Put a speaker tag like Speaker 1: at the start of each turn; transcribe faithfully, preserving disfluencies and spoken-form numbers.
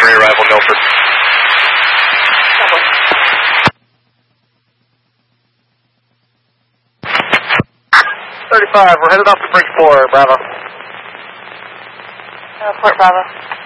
Speaker 1: arrival, Milford.
Speaker 2: thirty-five, we're headed off to Bridgeport, Bravo.
Speaker 3: Uh, Port Bravo.